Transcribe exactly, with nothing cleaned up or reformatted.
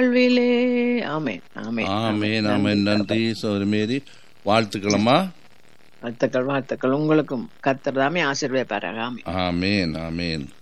வாழ்விலே. ஆமென் ஆமென் ஆமென் ஆமென். நன்றி சகோதரி மேரி, வாழ்த்துக்களம்மா. வாழ்த்துக்கள் வாழ்த்துக்கள். உங்களுக்கும் கர்த்தர் தாமே ஆசீர்வதிப்பாராக. ஆமென் ஆமென் ஆமென்.